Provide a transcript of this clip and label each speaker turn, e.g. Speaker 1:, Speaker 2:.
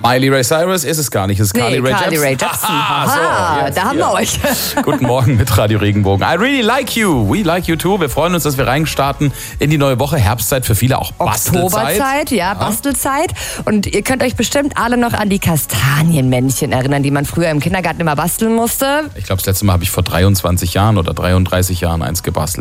Speaker 1: Miley Ray Cyrus ist es gar nicht, es ist Carly Rae Jepsen.
Speaker 2: Aha, da haben wir euch.
Speaker 1: Guten Morgen mit Radio Regenbogen. I really like you. We like you too. Wir freuen uns, dass wir reinstarten in die neue Woche. Herbstzeit, für viele auch Bastelzeit.
Speaker 2: Oktoberzeit, ja, Bastelzeit. Und ihr könnt euch bestimmt alle noch an die Kastanienmännchen erinnern, die man früher im Kindergarten immer basteln musste.
Speaker 1: Ich glaube, das letzte Mal habe ich vor 23 Jahren oder 33 Jahren eins gebastelt.